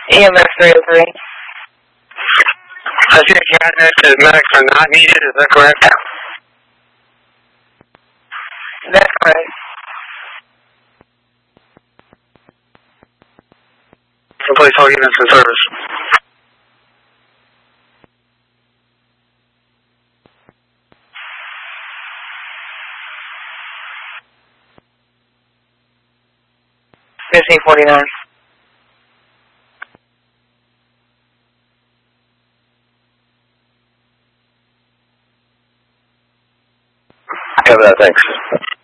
EMS 303. I see a cabinet that medics are not needed, is that correct? That's correct. Replace all units in service. Missing 49. Have that, thanks.